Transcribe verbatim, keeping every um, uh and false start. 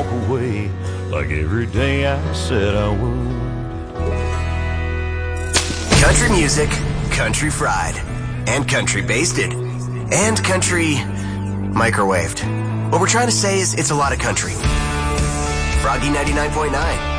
walk away like every day I said I would. Country music, country fried, and country basted, and country microwaved. What we're trying to say is it's a lot of country. Froggy ninety-nine point nine.